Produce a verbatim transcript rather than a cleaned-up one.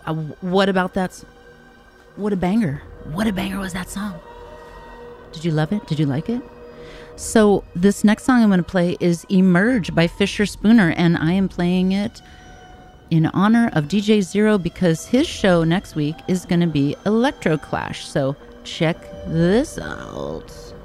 uh, what about that? s- What a banger. What a banger was that song. Did you love it? Did you like it? So this next song I'm going to play is Emerge by Fisher Spooner, and I am playing it in honor of D J Zero because his show next week is going to be Electro Clash. So check this out.